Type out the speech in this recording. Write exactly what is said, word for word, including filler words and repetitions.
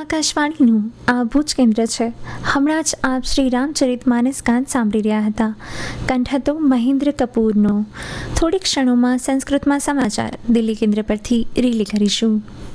આકાશવાણીનું આ ભુજ કેન્દ્ર છે. હમણાં જ આપ શ્રી રામચરિતમાનસ ગાન સાંભળી રહ્યા હતા. કંઠ હતો મહેન્દ્ર કપૂરનો. થોડીક ક્ષણોમાં સંસ્કૃતમાં સમાચાર દિલ્હી કેન્દ્ર પરથી રીલે કરીશું.